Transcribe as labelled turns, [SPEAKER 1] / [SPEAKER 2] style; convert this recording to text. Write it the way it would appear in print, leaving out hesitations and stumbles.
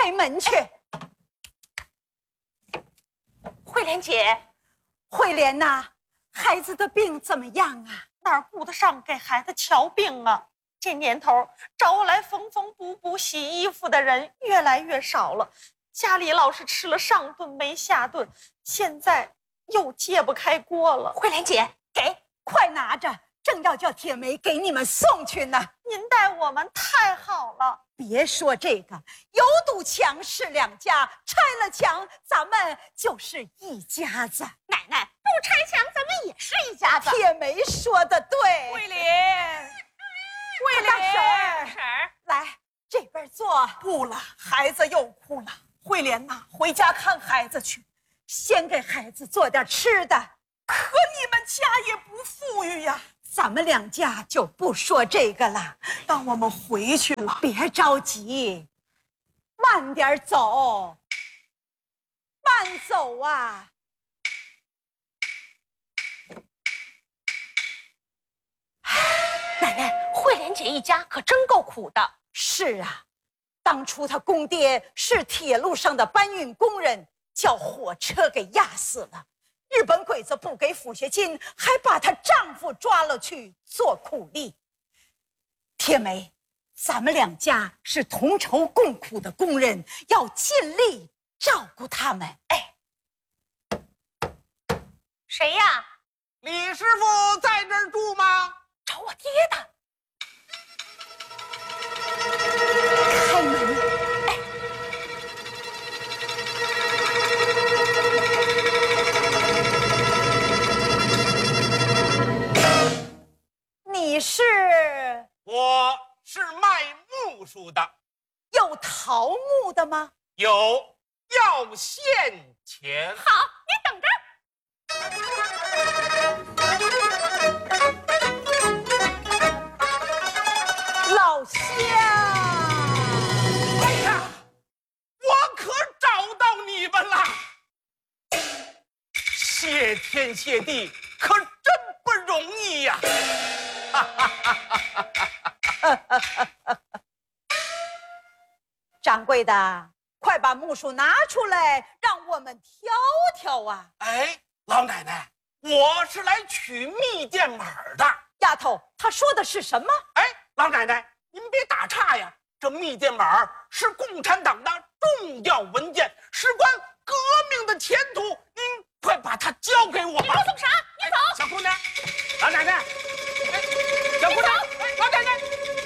[SPEAKER 1] 开门去。
[SPEAKER 2] 慧莲姐，
[SPEAKER 1] 慧莲呐，孩子的病怎么样啊？
[SPEAKER 2] 哪儿顾得上给孩子瞧病啊？这年头招来缝缝补补洗衣服的人越来越少了，家里老是吃了上顿没下顿，现在又揭不开锅了。
[SPEAKER 1] 慧莲姐，快拿着，正要叫铁梅给你们送去呢。
[SPEAKER 2] 您待我们太好了。
[SPEAKER 1] 别说这个，有堵墙是两家，拆了墙咱们就是一家子。
[SPEAKER 2] 奶奶，不拆墙咱们也是一家子。
[SPEAKER 1] 铁梅说的对。
[SPEAKER 3] 慧莲，慧
[SPEAKER 1] 大婶儿，
[SPEAKER 2] 婶儿，
[SPEAKER 1] 来这边坐。
[SPEAKER 3] 不了，孩子又哭了。慧莲呐，回家看孩子去，
[SPEAKER 1] 先给孩子做点吃的。
[SPEAKER 3] 可你们家也不富裕呀。
[SPEAKER 1] 咱们两家就不说这个了，
[SPEAKER 3] 当我们回去了。
[SPEAKER 1] 别着急，慢点走，慢走啊！
[SPEAKER 2] 奶奶，慧莲姐一家可真够苦的。
[SPEAKER 1] 是啊，当初她公爹是铁路上的搬运工人，叫火车给压死了。日本鬼子不给抚恤金，还把她丈夫抓了去做苦力。铁梅，咱们两家是同仇共苦的工人，要尽力照顾他们。哎，
[SPEAKER 2] 谁呀？
[SPEAKER 4] 李师傅在这儿住吗？
[SPEAKER 2] 找我爹的。
[SPEAKER 1] 开门。你是？
[SPEAKER 4] 我是卖木梳的。
[SPEAKER 1] 有桃木的吗？
[SPEAKER 4] 有，要现钱。
[SPEAKER 2] 好，你等着。
[SPEAKER 1] 老乡，
[SPEAKER 4] 哎呀，我可找到你们了！谢天谢地，可真不容易呀！
[SPEAKER 1] 掌柜的，快把木梳拿出来，让我们挑挑啊！
[SPEAKER 4] 哎，老奶奶，我是来取密电码的。
[SPEAKER 1] 丫头，她说的是什么？
[SPEAKER 4] 哎，老奶奶，您别打岔呀！这密电码是共产党的重要文件，事关革命的前途，您快把它交给我吧。
[SPEAKER 2] 你给我送啥？你走。
[SPEAKER 4] 小姑娘，老奶奶，小姑娘，老奶奶。